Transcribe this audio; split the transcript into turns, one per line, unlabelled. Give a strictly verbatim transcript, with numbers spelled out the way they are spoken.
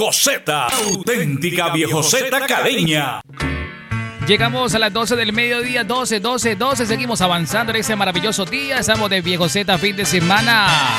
Coseta, auténtica viejoceta caleña.
Llegamos a las doce del mediodía, doce, doce, doce. Seguimos avanzando en ese maravilloso día. Estamos de Viejoceta fin de semana.